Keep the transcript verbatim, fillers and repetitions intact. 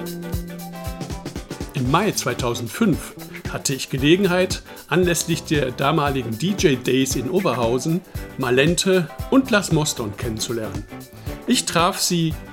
Im Mai zweitausendfünf hatte ich Gelegenheit, anlässlich der damaligen D J Days in Oberhausen, Malente und Las Moston kennenzulernen. Ich traf sie